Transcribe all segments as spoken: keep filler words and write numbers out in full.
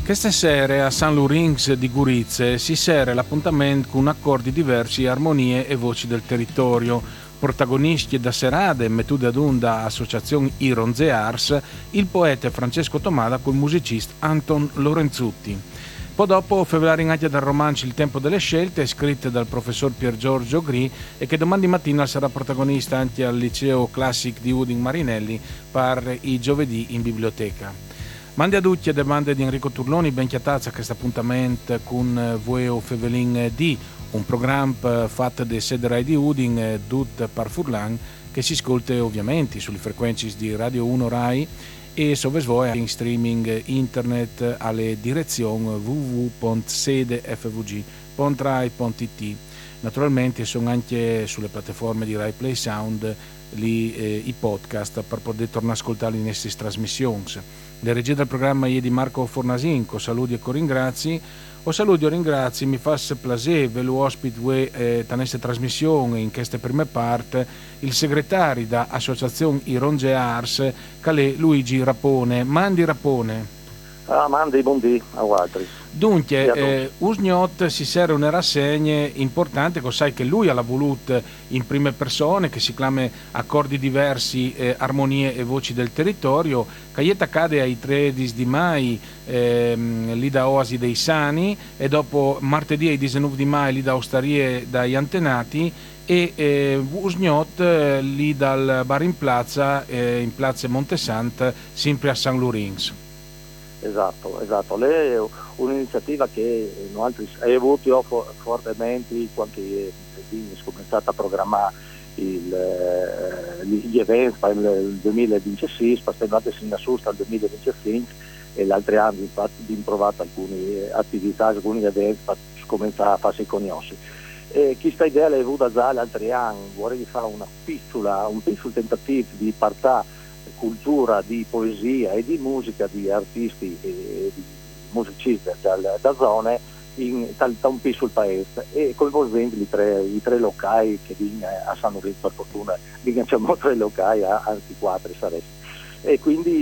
Questa sera a San Lurins di Gurizze si sera l'appuntamento con accordi diversi, armonie e voci del territorio. Protagonisti da serade, mettude ad onda associazione Ironze Ars, il poeta Francesco Tomada con il musicista Anton Lorenzutti. Poi dopo fevriero anche dal romanzo Il tempo delle scelte, scritte dal professor Pier Giorgio Gri e che domani mattina sarà protagonista anche al liceo Classic di Udine Marinelli per i giovedì in biblioteca. Mandi a tutti e domande di Enrico Turloni, ben chiatazza a questo appuntamento con Vueo Fevelin D, un programma fatto da Sederai di Udine, Dut par Furlan, che si ascolta ovviamente sulle frequenze di Radio uno Rai e sovesvoe in streaming internet alle direzioni w w w punto sedefvg punto rai punto it. Naturalmente sono anche sulle piattaforme di Rai Play Sound lì, eh, i podcast per poter tornare a ascoltare le nostre trasmissioni. Le regie del programma è di Marco Fornasin, con saluti e con ringrazi. O saluti o ringrazi, mi fa piacere ve lo ospite eh, taneste trasmissione in queste prime parte il segretario da Associazione Ironze Ars, che Luigi Rapone. Mandi Rapone. Ah, mandi, buondì a altri. Dunque, eh, Usgnot si serve una rassegna importante, che sai che lui ha voluto in prime persone, che si chiama Accordi diversi, eh, armonie e voci del territorio, che accade ai tredici di mai ehm, lì da Oasi dei Sani e dopo martedì ai diciannove di mai lì da Ostarie dagli Antenati e eh, Usgnot eh, lì dal bar in piazza, eh, in piazza Montesant, sempre a San Lurins. Esatto, esatto. Lei è un'iniziativa che noi altri hai avuto fortemente quando è cominciato a programmare il, eh, gli eventi per il duemilaventisei, passando in assusta al duemilaventincinque e l'altro anno infatti abbiamo provato alcune attività, alcuni eventi per cominciare a farsi conoscere. E questa idea l'hai avuta già l'altro anno, vorrei fare una piccola, un piccolo tentativo di partire cultura di poesia e di musica di artisti e di musicisti da, da zone in, da, da un più sul paese e coinvolgendo i tre, i tre locali che vincono a San Lorenzo, per fortuna vincono tre locali, anzi quattro sarebbe. E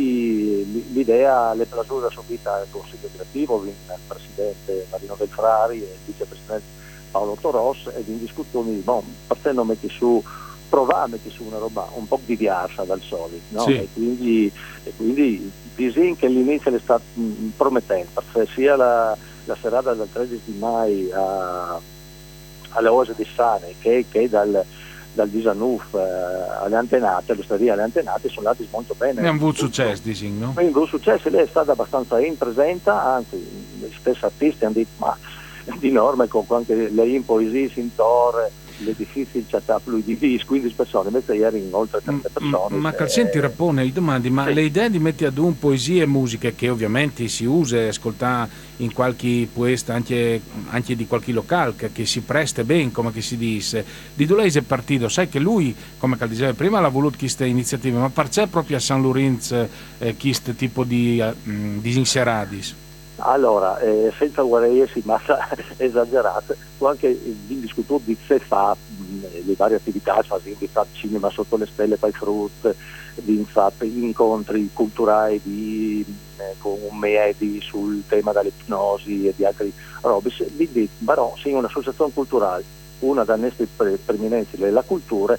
quindi l'idea l'è piaciuta subito al Consiglio direttivo, il presidente Marino Del Frari e il vicepresidente Paolo Toros e in discussione di bon, perché non metti su provare a mettere su una roba un po' diversa dal solito, no? Sì. E quindi, e quindi disegno che all'inizio è stato mh, promettente, sia la, la serata del tredici di mai a, alle Oasi di Sane che, che dal, dal diciannove eh, alle Antenate, all'osteria alle Antenate sono andati molto bene. Ne ha avuto successo, disegno, no? Quindi un successo, lei è stata abbastanza in presenza, anzi gli stessi artisti hanno detto ma di norma con anche lei in poesia, in torre, le difficili città più di quindici persone, invece ieri in oltre trenta persone. Ma Calcenti eh... Rapone, gli domandi, ma sì. Le idee di mettere ad un poesie e musiche che ovviamente si usa e ascolta in qualche poesta anche, anche di qualche locale che, che si presta ben, come che si dice, di dove è partito? Sai che lui, come diceva prima, l'ha voluto queste iniziative, ma per sé proprio a San Lorenzo eh, questo tipo di, uh, di inseradis? Allora, eh, senza guarire si massa esagerate, fu anche discusso di se fa mh, le varie attività, di fa cinema sotto le stelle, poi frut, di fatto incontri culturali di, eh, con medi sul tema dell'ipnosi e di altri robe, quindi però sì, un'associazione culturale, una delle nostre pre- preminenze della cultura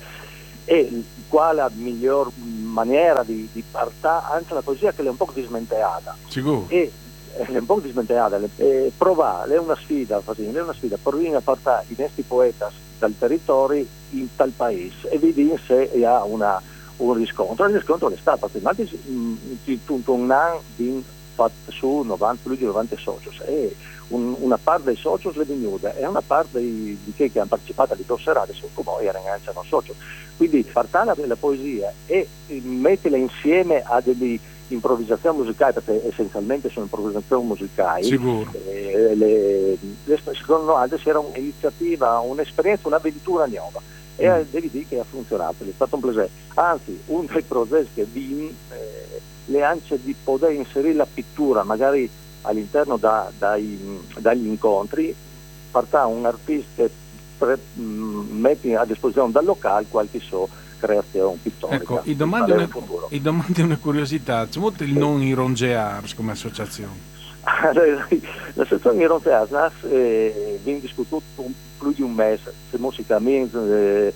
e qual è la miglior maniera di, di partire anche la poesia che è un po' dismenteata. Sicuro. E, è un po' dismenteata, eh, provare, è una sfida, è una sfida, provare a portare i nostri poeti dal territorio in tal paese e vedere se ha una, un riscontro. Il riscontro è stato, altrimenti tutto un anno di fatto su novanta, più di novanta soci e un, una parte dei soci le venuta e una parte di, di chi che hanno partecipato alle due serate sono come erano anche non soci. Quindi partare della poesia e metterla insieme a degli improvvisazioni musicali, perché essenzialmente sono improvvisazioni musicali. Sicuro. Eh, le, le, secondo noi era un'iniziativa, un'esperienza, un'avventura nuova e mm. devi dire che ha funzionato, è stato un piacere. Anzi, uno dei progetti che vi eh, le ance di poter inserire la pittura magari all'interno da, dai, dagli incontri, partà un artista pre, mh, metti a disposizione dal locale qualche so creazione pittorica. Ecco, i domandi, una, i domandi una curiosità, c'è molto il non Ironze Ars come associazione? L'associazione Ironteas eh, viene discututa più di un mese, se musicalmente eh,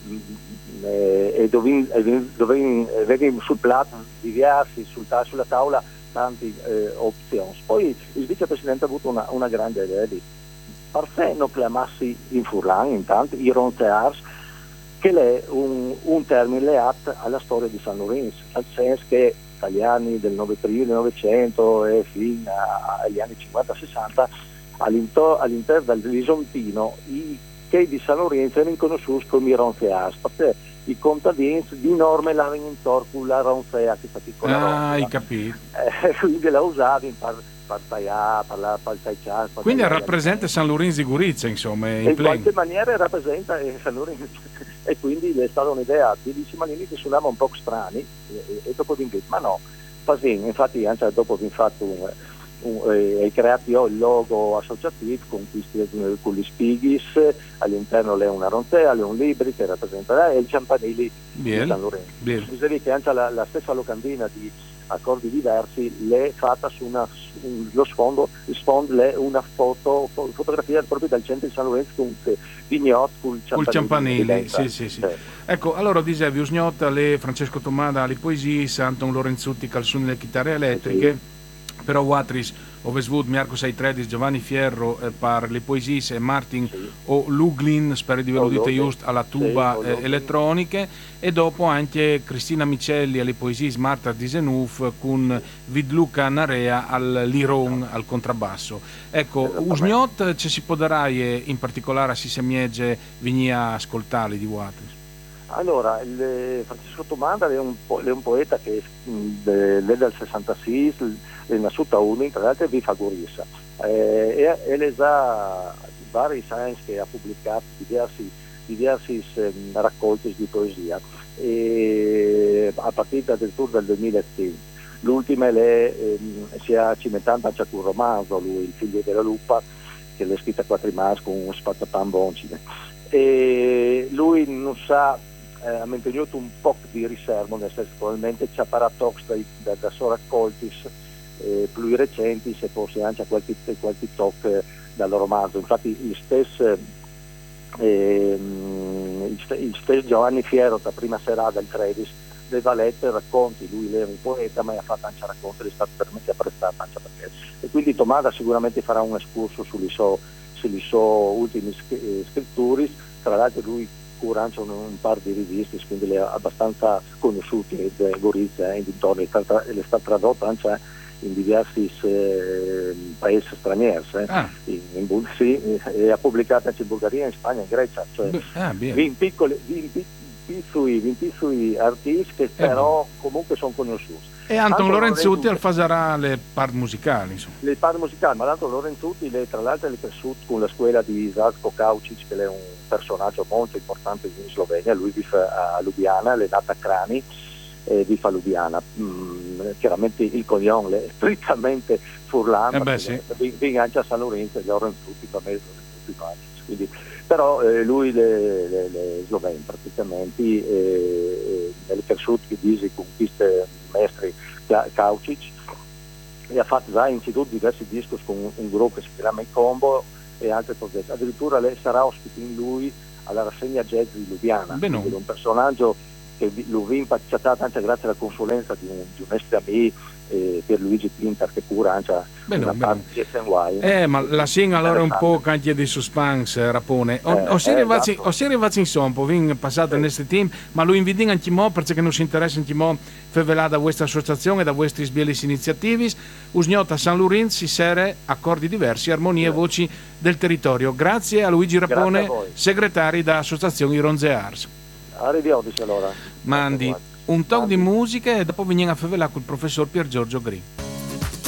eh, e dove, dove vengono sul piatto diversi, sul, sulla tavola tante eh, opzioni. Poi il vicepresidente ha avuto una, una grande idea di perché non chiamassi in Furlan intanto Ironteas, che è un, un termine legato alla storia di San Lorenzo, nel senso che dagli anni del Novecento e fino agli anni cinquanta sessanta all'interno, all'interno dell'Isontino i che di San Lorenzo erano conosciuti come Ironteas, perché i contadini di norme l'avevano intorno con la ronzea, questa piccola ah, ronzea. hai capito. Eh, quindi la usavano per per tagliare, per la per tagliare, per quindi tagliare rappresenta San Lorenzo di Gurizia, insomma, in, in qualche maniera rappresenta eh, San Lorenzo e quindi è stata un'idea di Simanini che suonava un po' strani e, e dopo di ma no, così, infatti anche dopo vi fatto un, un, eh, hai creato io il logo associativo con, questi, con gli spighis, all'interno c'è una ronzea, c'è un libri che rappresenta e il campanili Bien. di San Lorenzo. Bien. Dicevi che anche la, la stessa locandina di accordi diversi l'è fatta su una su, lo sfondo, il sfondo è una foto, fotografia proprio dal centro di San Lorenzo con Vignot col Col Ciampanelli, sì, sì, sì. Eh. Ecco, allora dicevi Usgnotta, le Francesco Tomada, le poesie, Anton Lorenzutti, Calzuni, le chitarre elettriche, sì. Però Watris, Oveswood, Marco Saitredis, Giovanni Fierro eh, per le poesie e Martin sì. o Luglin, spero di averlo detto giusto, alla tuba sì, eh, elettroniche e dopo anche Cristina Micelli alle poesie Marta Disenuf con Vidluca Narea al liron, al contrabbasso. Ecco, Usgnot ci si può dare in particolare a Sisemiege Vignia ascoltare di Watris. Allora, il, Francesco Tomada è un, po- è un poeta che è del sessantasei, è nasciuto a Udine, tra l'altro vive a Gurissa. Eh, e e ha vari science che ha pubblicato diversi, diversi eh, raccolti di poesia e a partire addirittura dal duemilasedici. L'ultima le, eh, si è cimentato anche con un romanzo, lui, Il figlio della lupa, che l'ha scritta a quattro mars con un spazzapan boncine. E lui non sa, eh, ha mantenuto un po' di riservo, nel senso probabilmente c'è paradox da, da, da suoi raccolti eh, più recenti, se forse anche qualche, qualche tocco dal romanzo. Infatti il stesso, eh, il stesso Giovanni Fierro, da prima serata del tredici, aveva letto racconti, lui era un poeta ma ha fatto anche racconti, è stato veramente apprezzato anche perché. E quindi Tomada sicuramente farà un escurso sugli suoi sulle sue ultime scritture, tra l'altro lui cura anche un, un par di riviste, quindi le ha abbastanza conosciute da Gorizia e in dintorni, e le sta tradotta anche in diversi eh, paesi stranieri, eh. ah. in, in, sì, e ha pubblicato anche in Bulgaria, in Spagna, in Grecia, cioè ah, in piccoli, in piccoli, in piccoli artisti che però eh, comunque sono conosciuti. E Anton, Anton Lorenzutti al farà le part musicali, insomma. Le part musicali, ma Anton Lorenzutti le, tra l'altro è cresciuto con la scuola di Zlatko Kaučić, che è un personaggio molto importante in Slovenia, lui vive a Ljubljana, è nato a Krani e vive a Ljubljana. Mm, chiaramente il cognome è strettamente furlano, eh beh, sì. vive anche a San Lorenzo e Lorenzutti, per me quindi, però eh, lui le, le, le slovene praticamente eh, nelle cresciute che dice con questi maestri Kaučić e ha fatto già in istituto diversi dischi con un, un gruppo che si chiama Combo e altri progetti. Addirittura lei sarà ospite in lui alla rassegna jazz di Ljubljana, quindi è un personaggio che lo vi impacciato anche grazie alla consulenza di un, di un estro amico eh, Pierluigi Pinter che cura anche bene, una parte di S N Y. Eh, ma la signa allora un po' anche di suspense, Rapone. O, eh, o si arrivati eh, esatto. insomma, poi in passato in questo team, ma lo invitiamo anche mo perché non si interessa anche mo fevelà da questa associazione, da vostri sbielis iniziativi. Usgnota San Lorenzo si sere accordi diversi, armonie e voci del territorio. Grazie a Luigi Rapone, segretario da Associazione Ironze Ars. Arrivederci allora. Mandi un talk di musica e dopo veniamo a favelà col professor Pier Giorgio Gri.